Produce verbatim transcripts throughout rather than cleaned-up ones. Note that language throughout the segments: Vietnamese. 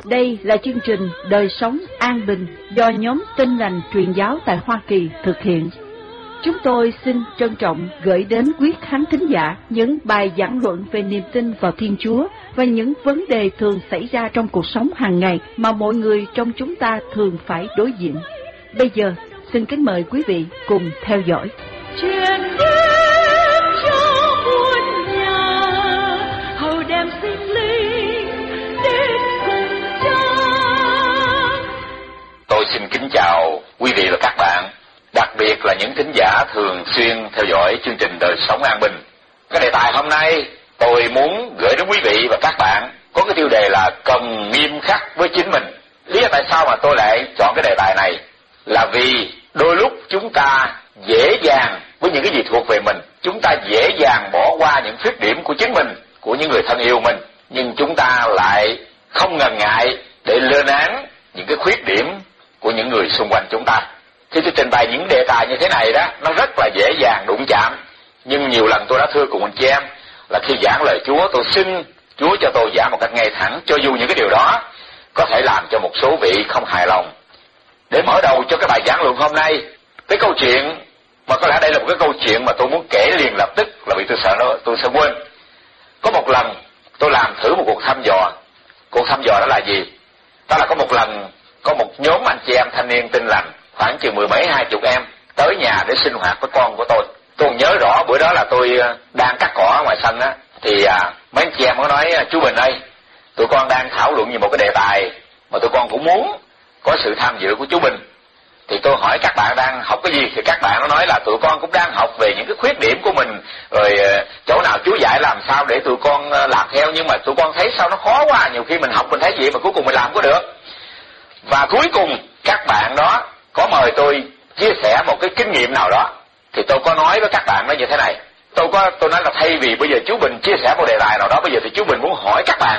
Đây là chương trình Đời Sống An Bình do nhóm Tin Lành Truyền Giáo tại Hoa Kỳ thực hiện. Chúng tôi xin trân trọng gửi đến quý khán thính giả những bài giảng luận về niềm tin vào Thiên Chúa và những vấn đề thường xảy ra trong cuộc sống hàng ngày mà mọi người trong chúng ta thường phải đối diện. Bây giờ, xin kính mời quý vị cùng theo dõi. Truyền đến cho muôn nhà, hầu đem sinh linh đến cùng cha. Tôi xin kính chào quý vị và các bạn, đặc biệt là những thính giả thường xuyên theo dõi chương trình Đời Sống An Bình. Cái đề tài hôm nay tôi muốn gửi đến quý vị và các bạn có cái tiêu đề là cần nghiêm khắc với chính mình. Lý do tại sao mà tôi lại chọn cái đề tài này là vì đôi lúc chúng ta dễ dàng với những cái gì thuộc về mình, chúng ta dễ dàng bỏ qua những khuyết điểm của chính mình, của những người thân yêu mình, nhưng chúng ta lại không ngần ngại để lên án những cái khuyết điểm của những người xung quanh chúng ta. Khi tôi trình bày những đề tài như thế này đó, nó rất là dễ dàng đụng chạm, nhưng nhiều lần tôi đã thưa cùng anh chị em là khi giảng lời Chúa, tôi xin Chúa cho tôi giảng một cách ngay thẳng, cho dù những cái điều đó có thể làm cho một số vị không hài lòng. Để mở đầu cho cái bài giảng luận hôm nay, cái câu chuyện mà có lẽ đây là một cái câu chuyện mà tôi muốn kể liền lập tức, là vì tôi sợ nó tôi sẽ quên. Có một lần tôi làm thử một cuộc thăm dò. Cuộc thăm dò đó là gì? Đó là có một lần có một nhóm anh chị em thanh niên Tin Lành, khoảng chừng mười mấy hai chục em tới nhà để sinh hoạt với con của tôi. Tôi nhớ rõ bữa đó là tôi đang cắt cỏ ở ngoài sân á, thì à, mấy anh chị em có nói: chú Bình ơi, tụi con đang thảo luận về một cái đề tài mà tụi con cũng muốn có sự tham dự của chú Bình. Thì tôi hỏi các bạn đang học cái gì, thì các bạn nó nói là tụi con cũng đang học về những cái khuyết điểm của mình, rồi chỗ nào chú dạy làm sao để tụi con làm theo, nhưng mà tụi con thấy sao nó khó quá, nhiều khi mình học mình thấy gì mà cuối cùng mình làm có được. Và cuối cùng các bạn đó có mời tôi chia sẻ một cái kinh nghiệm nào đó, thì tôi có nói với các bạn nó như thế này. Tôi có tôi nói là thay vì bây giờ chú Bình chia sẻ một đề tài nào đó, bây giờ thì chú Bình muốn hỏi các bạn,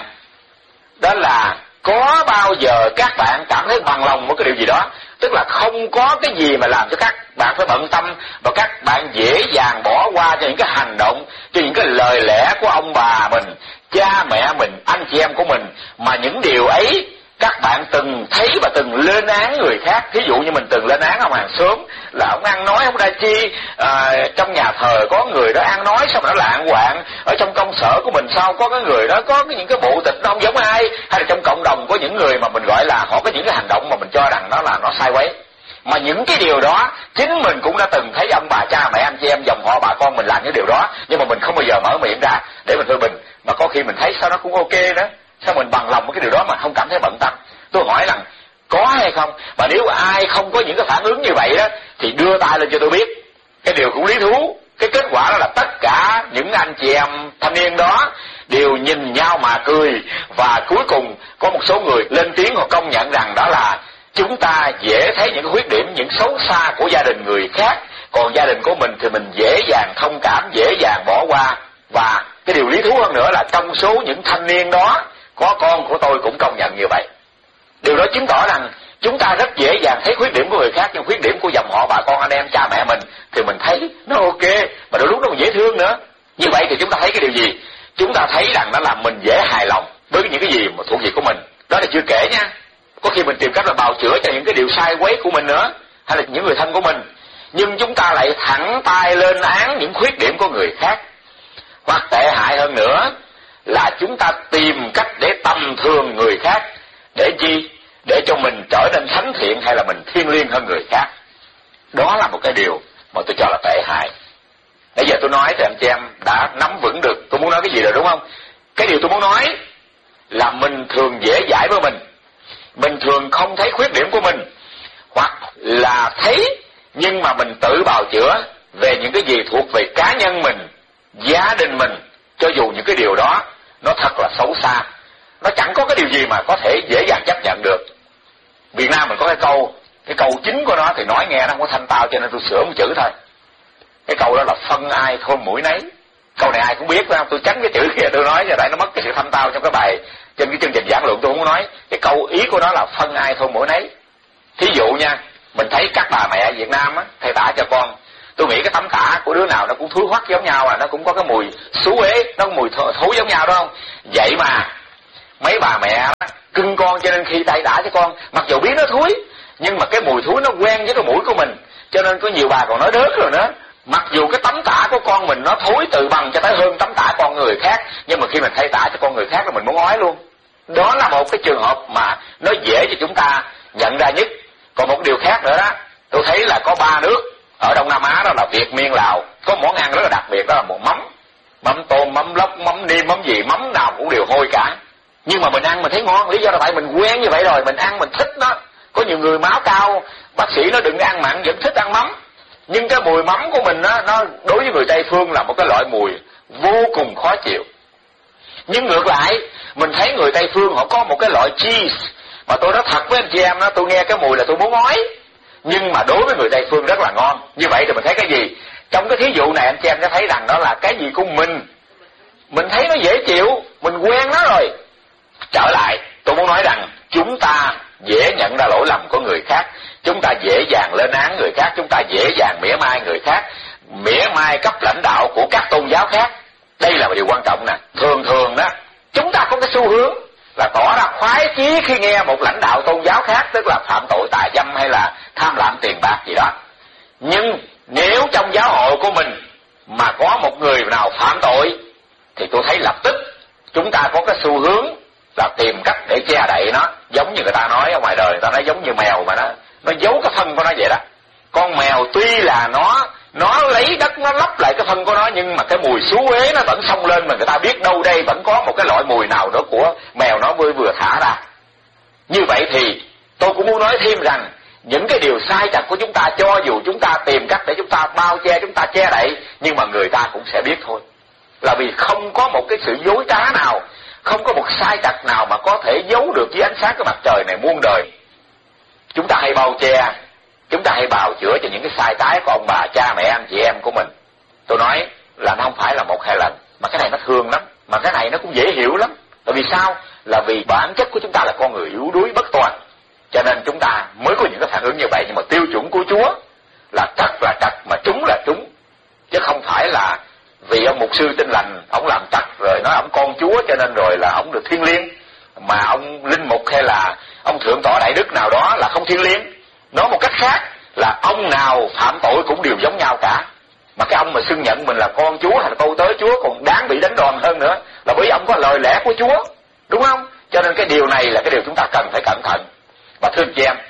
đó là có bao giờ các bạn cảm thấy bằng lòng một cái điều gì đó, tức là không có cái gì mà làm cho các bạn phải bận tâm và các bạn dễ dàng bỏ qua cho những cái hành động, cho những cái lời lẽ của ông bà mình, cha mẹ mình, anh chị em của mình, mà những điều ấy các bạn từng thấy và từng lên án người khác. Thí dụ như mình từng lên án ông hàng xóm là ông ăn nói ông đa chi, à, trong nhà thờ có người đó ăn nói sao mà nó lạng quạng, ở trong công sở của mình sao có cái người đó có cái, những cái bộ tịch nó không giống ai, hay là trong cộng đồng có những người mà mình gọi là họ có những cái hành động mà mình cho rằng đó là nó sai quấy. Mà những cái điều đó chính mình cũng đã từng thấy ông bà cha mẹ anh chị em dòng họ bà con mình làm những điều đó, nhưng mà mình không bao giờ mở miệng ra để mình phê bình, mà có khi mình thấy sao nó cũng ok đó, sao mình bằng lòng với cái điều đó mà không cảm thấy bận tâm. Tôi hỏi rằng có hay không, mà nếu ai không có những cái phản ứng như vậy đó thì đưa tay lên cho tôi biết. Cái điều cũng lý thú, cái kết quả đó là tất cả những anh chị em thanh niên đó đều nhìn nhau mà cười, và cuối cùng có một số người lên tiếng họ công nhận rằng đó là chúng ta dễ thấy những cái khuyết điểm, những xấu xa của gia đình người khác, còn gia đình của mình thì mình dễ dàng thông cảm, dễ dàng bỏ qua. Và cái điều lý thú hơn nữa là trong số những thanh niên đó có con của tôi cũng công nhận như vậy. Điều đó chứng tỏ rằng chúng ta rất dễ dàng thấy khuyết điểm của người khác, nhưng khuyết điểm của dòng họ bà con anh em cha mẹ mình thì mình thấy nó ok, mà đôi lúc nó còn dễ thương nữa. Như vậy thì chúng ta thấy cái điều gì? Chúng ta thấy rằng nó làm mình dễ hài lòng với những cái gì mà thuộc về của mình. Đó là chưa kể nha, có khi mình tìm cách là bào chữa cho những cái điều sai quấy của mình nữa, hay là những người thân của mình, nhưng chúng ta lại thẳng tay lên án những khuyết điểm của người khác. Hoặc tệ hại hơn nữa là chúng ta tìm cách để tầm thường người khác. Để chi? Để cho mình trở nên thánh thiện hay là mình thiêng liêng hơn người khác. Đó là một cái điều mà tôi cho là tệ hại. Bây giờ tôi nói thì anh chị em đã nắm vững được tôi muốn nói cái gì rồi đúng không? Cái điều tôi muốn nói là mình thường dễ dãi với mình. Mình thường không thấy khuyết điểm của mình, hoặc là thấy nhưng mà mình tự bào chữa về những cái gì thuộc về cá nhân mình, gia đình mình, cho dù những cái điều đó nó thật là xấu xa, nó chẳng có cái điều gì mà có thể dễ dàng chấp nhận được. Việt Nam mình có cái câu, cái câu chính của nó thì nói nghe nó không có thanh tao, cho nên tôi sửa một chữ thôi. Cái câu đó là phân ai thôn mũi nấy. Câu này ai cũng biết phải không? Tôi tránh cái chữ kia tôi nói, tại nó mất cái sự thanh tao trong cái bài, trên cái chương trình giảng luận tôi không nói. Cái câu ý của nó là phân ai thôn mũi nấy. Thí dụ nha, mình thấy các bà mẹ Việt Nam á, thay tả cho con, tôi nghĩ cái tấm tả của đứa nào nó cũng thúi hoắc giống nhau à, nó cũng có cái mùi xú uế, nó có mùi thối giống nhau đó không? Vậy mà mấy bà mẹ cưng con, cho nên khi tay đả cho con, mặc dù biết nó thúi, nhưng mà cái mùi thúi nó quen với cái mũi của mình, cho nên có nhiều bà còn nói đớt rồi nữa. Mặc dù cái tắm tả của con mình nó thối từ bằng cho tới hơn tắm tả con người khác, nhưng mà khi mình thay tả cho con người khác là mình muốn ói luôn. Đó là một cái trường hợp mà nó dễ cho chúng ta nhận ra nhất. Còn một điều khác nữa đó, tôi thấy là có ba nước ở Đông Nam Á, đó là Việt, Miên, Lào, có món ăn rất là đặc biệt, đó là một mắm. Mắm tôm, mắm lóc, mắm niêm, mắm gì, mắm nào cũng đều hôi cả. Nhưng mà mình ăn mình thấy ngon, lý do là tại mình quen như vậy rồi, mình ăn mình thích nó. Có nhiều người máu cao, bác sĩ nó đừng ăn mặn, vẫn thích ăn mắm. Nhưng cái mùi mắm của mình đó, nó đối với người Tây Phương là một cái loại mùi vô cùng khó chịu. Nhưng ngược lại, mình thấy người Tây Phương họ có một cái loại cheese, mà tôi nói thật với anh chị em đó, tôi nghe cái mùi là tôi muốn ói. Nhưng mà đối với người Tây Phương rất là ngon. Như vậy thì mình thấy cái gì? Trong cái thí dụ này anh chị em sẽ thấy rằng đó là cái gì của mình. Mình thấy nó dễ chịu, mình quen nó rồi. Trở lại, tôi muốn nói rằng chúng ta dễ nhận ra lỗi lầm của người khác, chúng ta dễ dàng lên án người khác, chúng ta dễ dàng mỉa mai người khác, mỉa mai cấp lãnh đạo của các tôn giáo khác. Đây là một điều quan trọng nè. Thường thường đó, chúng ta có cái xu hướng là tỏ ra khoái chí khi nghe một lãnh đạo tôn giáo khác, tức là phạm tội tà dâm hay là tham lam tiền bạc gì đó. Nhưng nếu trong giáo hội của mình mà có một người nào phạm tội, thì tôi thấy lập tức chúng ta có cái xu hướng là tìm cách để che đậy nó. Giống như người ta nói ở ngoài đời, người ta nói giống như mèo mà nó nó giấu cái phân của nó vậy đó. Con mèo tuy là nó nó lấy đất nó lấp lại cái phân của nó, nhưng mà cái mùi xú uế nó vẫn xông lên, mà người ta biết đâu đây vẫn có một cái loại mùi nào đó của mèo nó vừa vừa thả ra. Như vậy thì tôi cũng muốn nói thêm rằng những cái điều sai trật của chúng ta, cho dù chúng ta tìm cách để chúng ta bao che, chúng ta che đậy, nhưng mà người ta cũng sẽ biết thôi. Là vì không có một cái sự dối trá nào, không có một sai trật nào mà có thể giấu được dưới ánh sáng của mặt trời này muôn đời. Chúng ta hay bao che, chúng ta hay bào chữa cho những cái sai trái của ông bà, cha mẹ, anh chị em của mình. Tôi nói là nó không phải là một hai lần, mà cái này nó thường lắm, mà cái này nó cũng dễ hiểu lắm. Tại vì sao? Là vì bản chất của chúng ta là con người yếu đuối bất toàn, cho nên chúng ta mới có những cái phản ứng như vậy. Nhưng mà tiêu chuẩn của Chúa là trật là trật, mà trúng là trúng, chứ không phải là vì ông mục sư Tin Lành ông làm trật rồi nói ông con Chúa cho nên rồi là ông được thiêng liêng, mà ông linh mục hay là ông thượng tọa đại đức nào đó là không thiêng liêng. Nói một cách khác là ông nào phạm tội cũng đều giống nhau cả. Mà cái ông mà xưng nhận mình là con Chúa hay là câu tới Chúa còn đáng bị đánh đòn hơn nữa, là bởi ông có lời lẽ của Chúa, đúng không? Cho nên cái điều này là cái điều chúng ta cần phải cẩn thận. Và thưa anh chị em,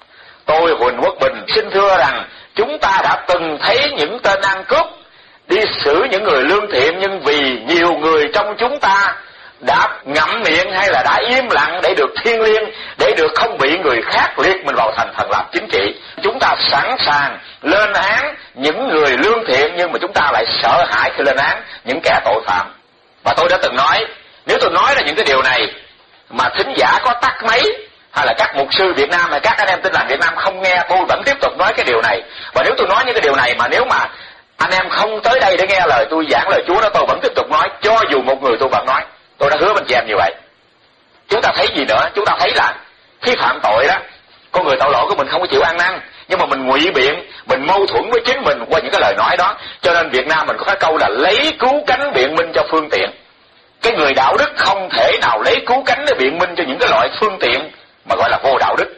tôi Huỳnh Quốc Bình xin thưa rằng chúng ta đã từng thấy những tên ăn cướp đi xử những người lương thiện, nhưng vì nhiều người trong chúng ta đã ngậm miệng hay là đã im lặng để được thiêng liêng, để được không bị người khác liệt mình vào thành thần làm chính trị, chúng ta sẵn sàng lên án những người lương thiện, nhưng mà chúng ta lại sợ hãi khi lên án những kẻ tội phạm. Và tôi đã từng nói, nếu tôi nói ra những cái điều này mà thính giả có tắt máy, hay là các mục sư Việt Nam hay các anh em Tin Lành Việt Nam không nghe, tôi vẫn tiếp tục nói cái điều này. Và nếu tôi nói những cái điều này mà nếu mà anh em không tới đây để nghe lời tôi giảng lời Chúa đó, tôi vẫn tiếp tục nói, cho dù một người tôi vẫn nói. Tôi đã hứa với anh chị em như vậy. Chúng ta thấy gì nữa? Chúng ta thấy là khi phạm tội đó, con người tội lỗi của mình không có chịu ăn năn, nhưng mà mình ngụy biện, mình mâu thuẫn với chính mình qua những cái lời nói đó. Cho nên Việt Nam mình có cái câu là lấy cứu cánh biện minh cho phương tiện. Cái người đạo đức không thể nào lấy cứu cánh để biện minh cho những cái loại phương tiện mà gọi là vô đạo đức.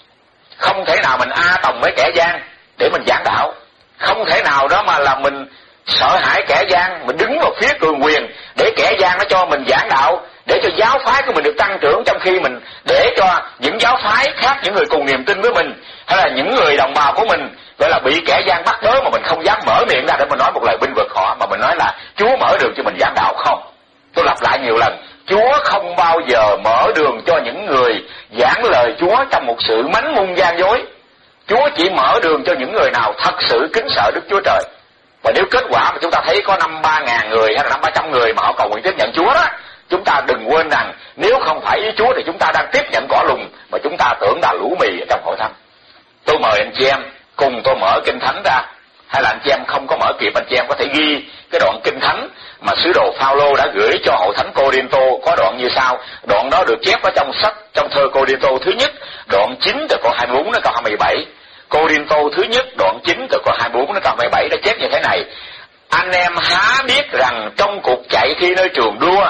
Không thể nào mình a tòng với kẻ gian để mình giảng đạo. Không thể nào đó mà là mình sợ hãi kẻ gian, mình đứng vào phía cường quyền để kẻ gian nó cho mình giảng đạo, để cho giáo phái của mình được tăng trưởng, trong khi mình để cho những giáo phái khác, những người cùng niềm tin với mình, hay là những người đồng bào của mình gọi là bị kẻ gian bắt bớ, mà mình không dám mở miệng ra để mình nói một lời binh vực họ, mà mình nói là Chúa mở đường cho mình giảng đạo. Không, tôi lặp lại nhiều lần, Chúa không bao giờ mở đường cho những người giảng lời Chúa trong một sự mánh mung gian dối. Chúa chỉ mở đường cho những người nào thật sự kính sợ Đức Chúa Trời. Và nếu kết quả mà chúng ta thấy có năm ba ngàn người hay là năm ba trăm người mà họ cầu nguyện tiếp nhận Chúa đó, chúng ta đừng quên rằng nếu không phải ý Chúa thì chúng ta đang tiếp nhận cỏ lùng mà chúng ta tưởng là lũ mì ở trong hội thánh. Tôi mời anh chị em cùng tôi mở Kinh Thánh ra, hay là anh chị em không có mở kịp, anh chị em có thể ghi cái đoạn Kinh Thánh mà sứ đồ Phao-lô đã gửi cho hội thánh Cô-rinh-tô. Có đoạn như sau, đoạn đó được chép ở trong sách, trong thơ Cô-rinh-tô thứ nhất, đoạn chín từ câu hai mươi bốn đến câu hai mươi bảy. Cô-rinh-tô thứ nhất đoạn chín từ câu hai mươi bốn đến câu hai mươi bảy đã chép như thế này: anh em há biết rằng trong cuộc chạy thi nơi trường đua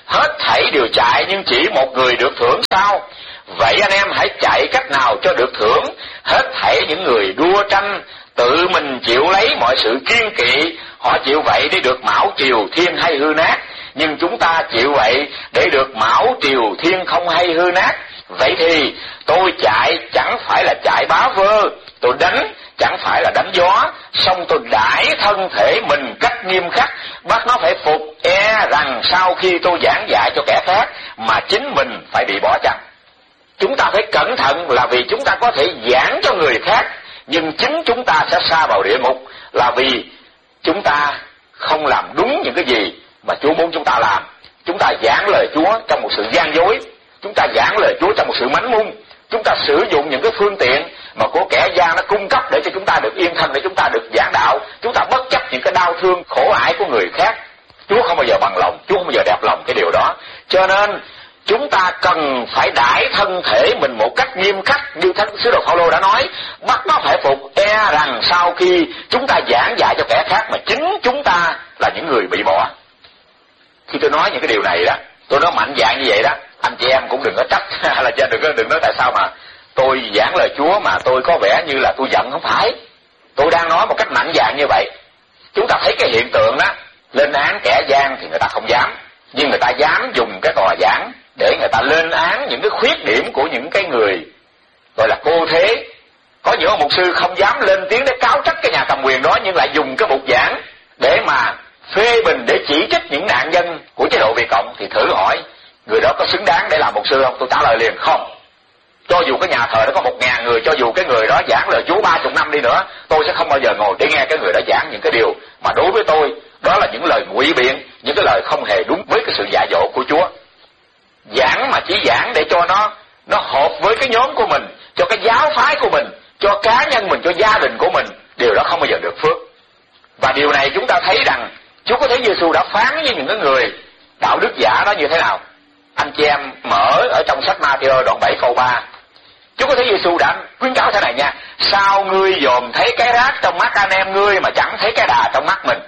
hết thảy đều chạy nhưng chỉ một người được thưởng sao? Vậy anh em hãy chạy cách nào cho được thưởng? Hết thảy những người đua tranh tự mình chịu lấy mọi sự kiên kỵ, họ chịu vậy để được mão triều thiên hay hư nát, nhưng chúng ta chịu vậy để được mão triều thiên không hay hư nát. Vậy thì tôi chạy chẳng phải là chạy bá vơ, tôi đánh chẳng phải là đánh gió, song tôi đãi thân thể mình cách nghiêm khắc, bắt nó phải phục, e rằng sau khi tôi giảng dạy cho kẻ khác mà chính mình phải bị bỏ chăng. Chúng ta phải cẩn thận là vì chúng ta có thể giảng cho người khác, nhưng chính chúng ta sẽ sa vào địa ngục là vì chúng ta không làm đúng những cái gì mà Chúa muốn chúng ta làm. Chúng ta giảng lời Chúa trong một sự gian dối, chúng ta giảng lời Chúa trong một sự mánh mung, chúng ta sử dụng những cái phương tiện mà của kẻ gian nó cung cấp để cho chúng ta được yên thân, để chúng ta được giảng đạo. Chúng ta bất chấp những cái đau thương khổ ải của người khác. Chúa không bao giờ bằng lòng, Chúa không bao giờ đẹp lòng cái điều đó. Cho nên chúng ta cần phải đãi thân thể mình một cách nghiêm khắc, như thánh sứ đồ Phaolô đã nói, bắt nó phải phục, e rằng sau khi chúng ta giảng dạy cho kẻ khác mà chính chúng ta là những người bị bỏ. Khi tôi nói những cái điều này đó, tôi nói mạnh dạn như vậy đó, anh chị em cũng đừng có trách hay là đừng có đừng nói tại sao mà tôi giảng lời Chúa mà tôi có vẻ như là tôi giận. Không phải, tôi đang nói một cách mạnh dạn như vậy. Chúng ta thấy cái hiện tượng đó, lên án kẻ gian thì người ta không dám, nhưng người ta dám dùng cái tòa giảng để người ta lên án những cái khuyết điểm của những cái người gọi là cô thế. Có những ông mục sư không dám lên tiếng để cáo trách cái nhà cầm quyền đó, nhưng lại dùng cái bục giảng để mà phê bình, để chỉ trích những nạn nhân của chế độ Việt Cộng. Thì thử hỏi người đó có xứng đáng để làm mục sư không? Tôi trả lời liền không. Cho dù cái nhà thờ đó có một ngàn người, cho dù cái người đó giảng lời Chúa ba chục năm đi nữa, tôi sẽ không bao giờ ngồi để nghe cái người đó giảng những cái điều mà đối với tôi đó là những lời ngụy biện, những cái lời không hề đúng với cái sự dạy dỗ của Chúa. Giảng mà chỉ giảng để cho nó nó hợp với cái nhóm của mình, cho cái giáo phái của mình, cho cá nhân mình, cho gia đình của mình, điều đó không bao giờ được phước. Và điều này chúng ta thấy rằng Chúa có thấy Giêsu đã phán với những cái người đạo đức giả đó như thế nào. Anh chị em mở ở trong sách Ma-thi-ơ đoạn bảy câu ba, Chúa có thấy Giêsu đã khuyến cáo thế này nha: sao ngươi dòm thấy cái rác trong mắt anh em ngươi mà chẳng thấy cái đà trong mắt mình?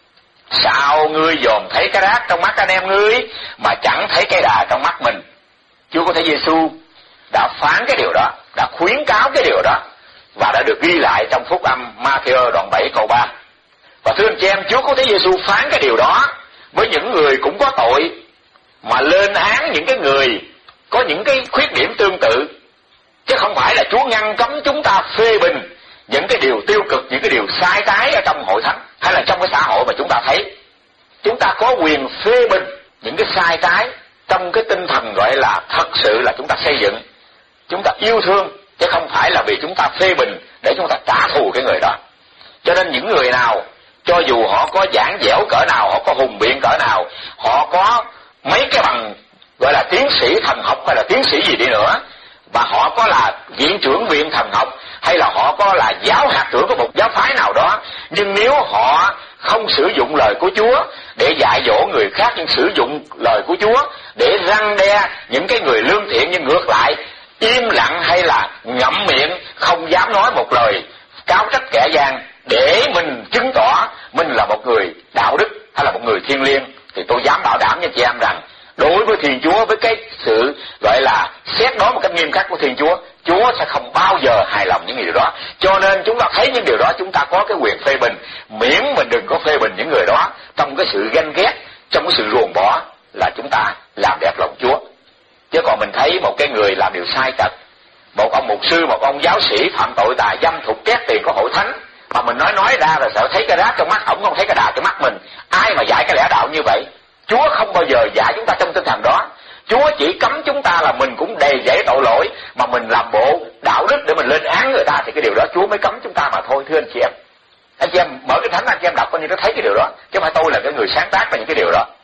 Sao ngươi dòm thấy cái rác trong mắt anh em ngươi mà chẳng thấy cái đà trong mắt mình? Chúa có thấy Giêsu đã phán cái điều đó, đã khuyến cáo cái điều đó, và đã được ghi lại trong phúc âm Ma-thi-ơ đoạn bảy câu ba. Và thưa anh chị em, Chúa có thấy Giêsu phán cái điều đó với những người cũng có tội, mà lên án những cái người có những cái khuyết điểm tương tự, chứ không phải là Chúa ngăn cấm chúng ta phê bình những cái điều tiêu cực, những cái điều sai trái ở trong hội thánh hay là trong cái xã hội mà chúng ta thấy. Chúng ta có quyền phê bình những cái sai trái trong cái tinh thần gọi là thật sự là chúng ta xây dựng, chúng ta yêu thương, chứ không phải là vì chúng ta phê bình để chúng ta trả thù cái người đó. Cho nên những người nào, cho dù họ có giảng dẻo cỡ nào, họ có hùng biện cỡ nào, họ có mấy cái bằng gọi là tiến sĩ thần học hay là tiến sĩ gì đi nữa, và họ có là viện trưởng viện thần học hay là họ có là giáo hạt trưởng của một giáo phái nào đó, nhưng nếu họ không sử dụng lời của Chúa để dạy dỗ người khác, nhưng sử dụng lời của Chúa để răn đe những cái người lương thiện, nhưng ngược lại im lặng hay là ngậm miệng, không dám nói một lời cáo trách kẻ gian để mình chứng tỏ mình là một người đạo đức hay là một người thiêng liêng, thì tôi dám bảo đảm với chị em rằng đối với Thiên Chúa, với cái sự gọi là xét đoán một cách nghiêm khắc của Thiên Chúa, Chúa sẽ không bao giờ hài lòng những điều đó. Cho nên chúng ta thấy những điều đó, chúng ta có cái quyền phê bình, miễn mình đừng có phê bình những người đó trong cái sự ganh ghét, trong cái sự ruồng bỏ, là chúng ta làm đẹp lòng Chúa. Chứ còn mình thấy một cái người làm điều sai trật, một ông mục sư, một ông giáo sĩ phạm tội tà dâm, thục két tiền của hội thánh, mà mình nói nói ra rồi sợ thấy cái rác trong mắt ổng, không thấy cái đà trong mắt mình. Ai mà dạy cái lẽ đạo như vậy? Chúa không bao giờ dạy chúng ta trong tinh thần đó. Chúa chỉ cấm chúng ta là mình cũng đầy dẫy tội lỗi, mà mình làm bộ đạo đức để mình lên án người ta, thì cái điều đó Chúa mới cấm chúng ta mà thôi. Thưa anh chị em, anh chị em mở cái thánh, anh chị em đọc coi như nó thấy cái điều đó, chứ không phải tôi là cái người sáng tác ra những cái điều đó.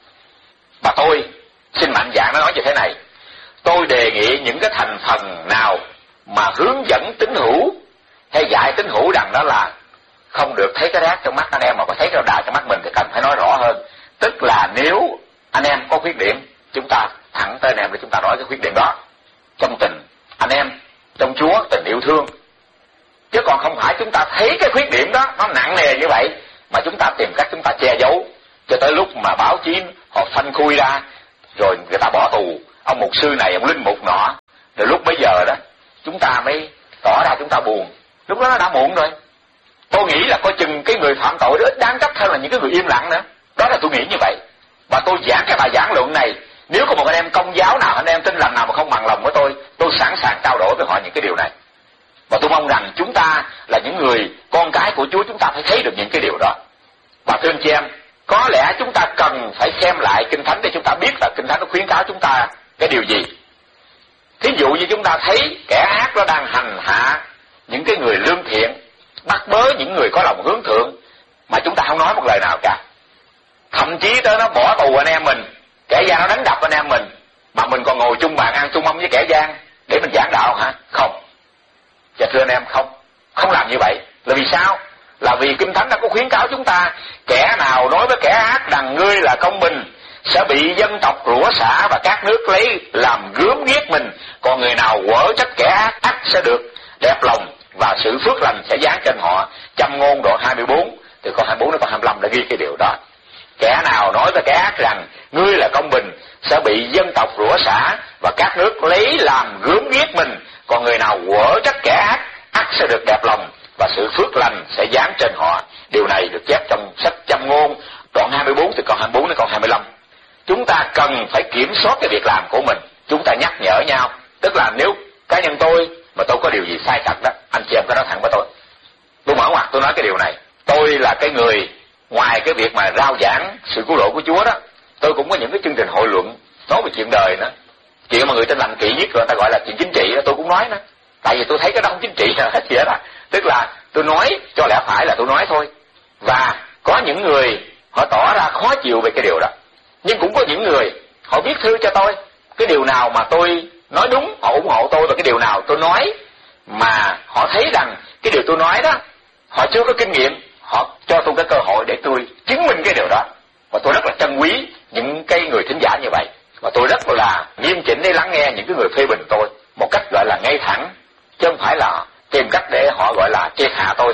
Mà tôi xin mạnh dạn nó nói như thế này: tôi đề nghị những cái thành phần nào mà hướng dẫn tín hữu hay dạy tín hữu rằng đó là không được thấy cái rác trong mắt anh em mà có thấy cái đà trong mắt mình, thì cần phải nói rõ hơn. Tức là nếu anh em có khuyết điểm, chúng ta thẳng tới anh em để chúng ta nói cái khuyết điểm đó trong tình anh em, trong Chúa, tình yêu thương. Chứ còn không phải chúng ta thấy cái khuyết điểm đó nó nặng nề như vậy mà chúng ta tìm cách chúng ta che giấu, cho tới lúc mà báo chí họ phanh khui ra, rồi người ta bỏ tù ông mục sư này, ông linh mục nọ, rồi lúc bấy giờ đó chúng ta mới tỏ ra chúng ta buồn. Lúc đó nó đã muộn rồi. Tôi nghĩ là coi chừng cái người phạm tội đó ít đáng trách hơn là những cái người im lặng nữa. Đó là tôi nghĩ như vậy. Và tôi giảng cái bài giảng luận này, nếu có một anh em công giáo nào, anh em tin lành nào mà không bằng lòng với tôi, tôi sẵn sàng trao đổi với họ những cái điều này. Và tôi mong rằng chúng ta là những người con cái của Chúa, chúng ta phải thấy được những cái điều đó. Và thưa anh chị em, có lẽ chúng ta cần phải xem lại Kinh Thánh để chúng ta biết là Kinh Thánh nó khuyến cáo chúng ta cái điều gì. Thí dụ như chúng ta thấy kẻ ác nó đang hành hạ những cái người lương thiện, bắt bớ những người có lòng hướng thượng, mà chúng ta không nói một lời nào cả. Thậm chí tới nó bỏ tù anh em mình, kẻ gian nó đánh đập anh em mình, mà mình còn ngồi chung bàn ăn chung mâm với kẻ gian để mình giảng đạo hả? Không. Và thưa anh em, không, không làm như vậy. Là vì sao? Là vì Kinh Thánh đã có khuyến cáo chúng ta, kẻ nào nói với kẻ ác rằng ngươi là công bình sẽ bị dân tộc rủa xả và các nước lấy làm gớm ghiếc mình, còn người nào quở trách kẻ ác ắt sẽ được đẹp lòng và sự phước lành sẽ giáng trên họ. Châm ngôn đoạn hai mươi bốn từ câu hai mươi bốn đến câu hai mươi lăm đã ghi cái điều đó. Kẻ nào nói với kẻ ác rằng ngươi là công bình sẽ bị dân tộc rủa xả và các nước lấy làm gớm ghiếc mình, còn người nào quở trách kẻ ác ắt sẽ được đẹp lòng và sự phước lành sẽ giáng trên họ. Điều này được chép trong sách Châm ngôn đoạn hai mươi bốn từ câu hai mươi bốn đến câu hai mươi lăm. Chúng ta cần phải kiểm soát cái việc làm của mình. Chúng ta nhắc nhở nhau. Tức là nếu cá nhân tôi mà tôi có điều gì sai thật đó, anh chị em có nói thẳng với tôi. Tôi mở ngoặt tôi nói cái điều này. Tôi là cái người, ngoài cái việc mà rao giảng sự cứu độ của Chúa đó, tôi cũng có những cái chương trình hội luận nói về chuyện đời nữa. Chuyện mà người tin lành kỹ nhất rồi người ta gọi là chuyện chính trị đó, tôi cũng nói nữa. Tại vì tôi thấy cái đó không chính trị hết gì hết á. Tức là tôi nói cho lẽ phải là tôi nói thôi. Và có những người họ tỏ ra khó chịu về cái điều đó. Nhưng cũng có những người họ viết thư cho tôi, cái điều nào mà tôi nói đúng họ ủng hộ tôi, và cái điều nào tôi nói mà họ thấy rằng cái điều tôi nói đó họ chưa có kinh nghiệm, họ cho tôi cái cơ hội để tôi chứng minh cái điều đó. Và tôi rất là trân quý những cái người thính giả như vậy, và tôi rất là nghiêm chỉnh để lắng nghe những cái người phê bình tôi một cách gọi là ngay thẳng, chứ không phải là tìm cách để họ gọi là triệt hạ tôi.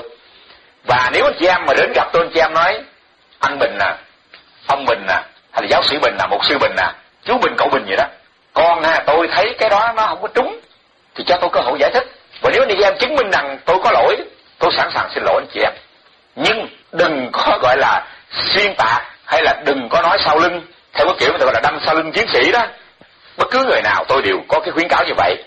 Và nếu anh chị em mà đến gặp tôi, anh chị em nói anh Bình nè, ông Bình nè, hay là giáo sĩ Bình nè, mục sư Bình nè, chú Bình, cậu Bình vậy đó, con ha, tôi thấy cái đó nó không có trúng, thì cho tôi cơ hội giải thích. Và nếu anh chị em chứng minh rằng tôi có lỗi, tôi sẵn sàng xin lỗi anh chị em. Nhưng đừng có gọi là xuyên tạc, hay là đừng có nói sau lưng, theo cái kiểu người ta gọi là đâm sau lưng chiến sĩ đó. Bất cứ người nào tôi đều có cái khuyến cáo như vậy.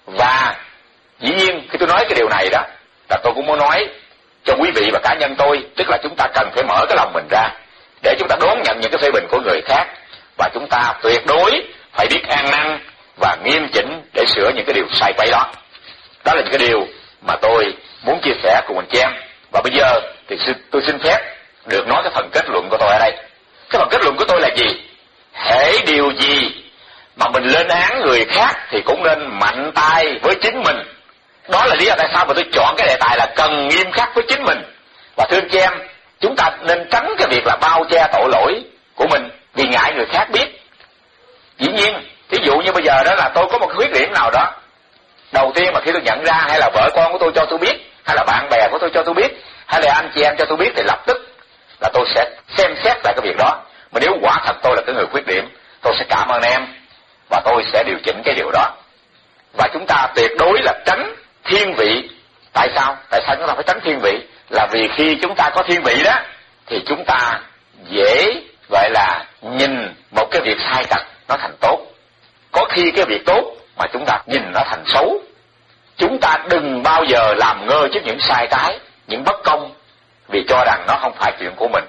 Và dĩ nhiên khi tôi nói cái điều này đó, là tôi cũng muốn nói cho quý vị và cá nhân tôi, tức là chúng ta cần phải mở cái lòng mình ra để chúng ta đón nhận những cái phê bình của người khác, và chúng ta tuyệt đối phải biết ăn năn và nghiêm chỉnh để sửa những cái điều sai quấy đó. Đó là những cái điều mà tôi muốn chia sẻ cùng anh chị em. Và bây giờ thì tôi xin phép được nói cái phần kết luận của tôi ở đây. Cái phần kết luận của tôi là gì? Hễ điều gì mà mình lên án người khác thì cũng nên mạnh tay với chính mình. Đó là lý do tại sao mà tôi chọn cái đề tài là cần nghiêm khắc với chính mình. Và thưa anh chị em, chúng ta nên tránh cái việc là bao che tội lỗi của mình vì ngại người khác biết. Dĩ nhiên, ví dụ như bây giờ đó là tôi có một cái khuyết điểm nào đó, đầu tiên mà khi tôi nhận ra, hay là vợ con của tôi cho tôi biết, hay là bạn bè của tôi cho tôi biết, hay là anh chị em cho tôi biết, thì lập tức là tôi sẽ xem xét lại cái việc đó. Mà nếu quả thật tôi là cái người khuyết điểm, tôi sẽ cảm ơn em và tôi sẽ điều chỉnh cái điều đó. Và chúng ta tuyệt đối là tránh thiên vị. Tại sao? Tại sao chúng ta phải tránh thiên vị? Là vì khi chúng ta có thiên vị đó thì chúng ta dễ gọi là nhìn một cái việc sai tật nó thành tốt. Có khi cái việc tốt mà chúng ta nhìn nó thành xấu. Chúng ta đừng bao giờ làm ngơ trước những sai trái, những bất công, vì cho rằng nó không phải chuyện của mình.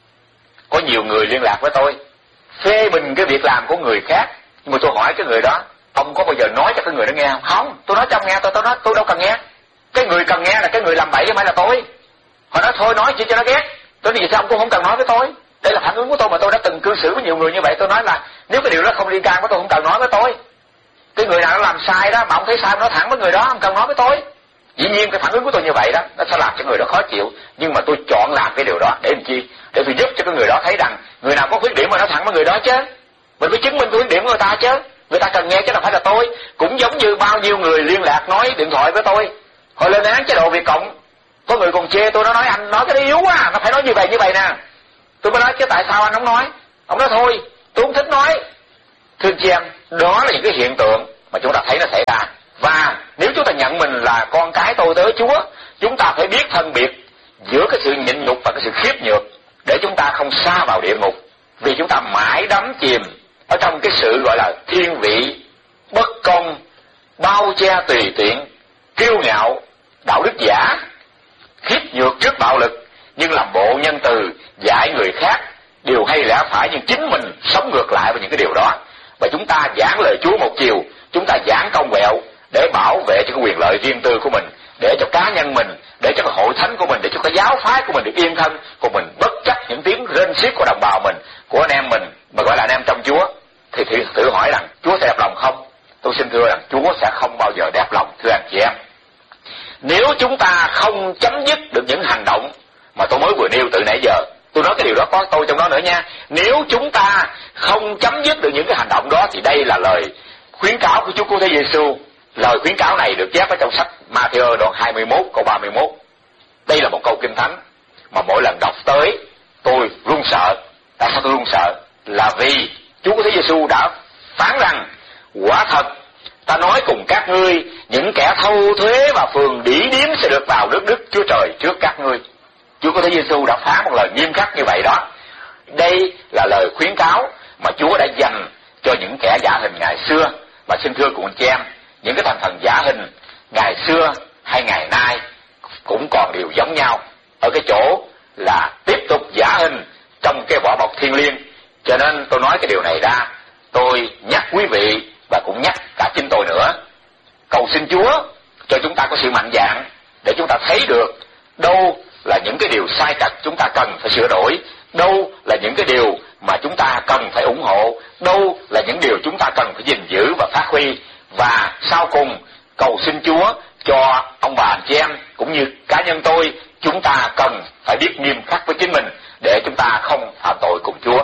Có nhiều người liên lạc với tôi phê bình cái việc làm của người khác, nhưng mà tôi hỏi cái người đó, ông có bao giờ nói cho cái người đó nghe không? Không, tôi nói cho ông nghe, tôi tôi nói tôi đâu cần nghe. Cái người cần nghe là cái người làm bậy chứ không phải là tôi. Họ nói thôi nói chỉ cho nó ghét. Tôi nói vậy sao ông cũng không cần nói với tôi. Đây là phản ứng của tôi, mà tôi đã từng cư xử với nhiều người như vậy. Tôi nói là nếu cái điều đó không liên can với tôi, không cần nói với tôi. Cái người nào nó làm sai đó mà ông thấy sai, nói thẳng với người đó, không cần nói với tôi. Dĩ nhiên cái phản ứng của tôi như vậy đó, nó sẽ làm cho người đó khó chịu, nhưng mà tôi chọn làm cái điều đó để làm chi? Để tôi giúp cho cái người đó thấy rằng người nào có khuyết điểm mà nói thẳng với người đó chứ. Mình phải chứng minh khuyết điểm của người ta chứ. Người ta cần nghe chứ đâu phải là tôi. Cũng giống như bao nhiêu người liên lạc nói điện thoại với tôi, họ lên án chế độ Việt Cộng. Có người còn chê tôi, nó nói anh nói cái đó yếu quá, nó phải nói như vậy như vậy nè. Tôi mới nói chứ tại sao anh không nói? Ông nói thôi, tôi không thích nói. Thưa chị em, đó là những cái hiện tượng mà chúng ta thấy nó xảy ra. Và nếu chúng ta nhận mình là con cái tôi tớ Chúa, chúng ta phải biết phân biệt giữa cái sự nhịn nhục và cái sự khiếp nhược, để chúng ta không sa vào địa ngục. Vì chúng ta mãi đắm chìm ở trong cái sự gọi là thiên vị, bất công, bao che tùy tiện, kiêu ngạo, đạo đức giả, khiếp nhược trước bạo lực, nhưng làm bộ nhân từ, dạy người khác điều hay lẽ phải, nhưng chính mình sống ngược lại với những cái điều đó. Và chúng ta giảng lời Chúa một chiều, chúng ta giảng cong quẹo để bảo vệ cho cái quyền lợi riêng tư của mình, để cho cá nhân mình, để cho cái hội thánh của mình, để cho cái giáo phái của mình được yên thân, của mình bất chấp những tiếng rên xiết của đồng bào mình, của anh em mình mà gọi là anh em trong Chúa. Thì thử, thử hỏi rằng Chúa sẽ đẹp lòng không? Tôi xin thưa rằng Chúa sẽ không bao giờ đẹp lòng, thưa anh chị em. Nếu chúng ta không chấm dứt được những hành động mà tôi mới vừa nêu từ nãy giờ, tôi nói cái điều đó có tôi trong đó nữa nha. Nếu chúng ta không chấm dứt được những cái hành động đó, thì đây là lời khuyến cáo của Chúa Cứu Thế Giêsu. Lời khuyến cáo này được chép ở trong sách Ma-thi-ơ đoạn hai mươi mốt câu ba mươi mốt. Đây là một câu Kinh Thánh mà mỗi lần đọc tới tôi run sợ. Tại sao tôi run sợ? Là vì Chúa Cứu Thế Giêsu đã phán rằng quả thật ta nói cùng các ngươi, những kẻ thâu thuế và phường đỉ điếm sẽ được vào nước Đức Chúa Trời trước các ngươi. Chúa Cứu Thế Giêsu đã phán một lời nghiêm khắc như vậy đó. Đây là lời khuyến cáo mà Chúa đã dành cho những kẻ giả hình ngày xưa. Và xin thưa cùng anh chị em, những cái thành phần giả hình ngày xưa hay ngày nay cũng còn điều giống nhau ở cái chỗ là tiếp tục giả hình trong cái vỏ bọc thiêng liêng. Cho nên tôi nói cái điều này ra, tôi nhắc quý vị và cũng nhắc cả chính tôi nữa. Cầu xin Chúa cho chúng ta có sự mạnh dạn để chúng ta thấy được đâu là những cái điều sai trật chúng ta cần phải sửa đổi, đâu là những cái điều mà chúng ta cần phải ủng hộ, đâu là những điều chúng ta cần phải gìn giữ và phát huy. Và sau cùng cầu xin Chúa cho ông bà anh chị em cũng như cá nhân tôi, chúng ta cần phải biết nghiêm khắc với chính mình để chúng ta không phạm tội cùng Chúa.